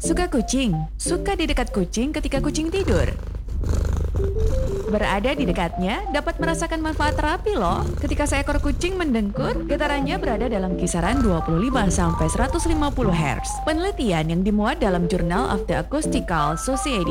Suka kucing? Suka di dekat kucing ketika kucing tidur? Berada di dekatnya dapat merasakan manfaat terapi loh. Ketika seekor kucing mendengkur, getarannya berada dalam kisaran 25 sampai 150 Hz. Penelitian yang dimuat dalam Journal of the Acoustical Society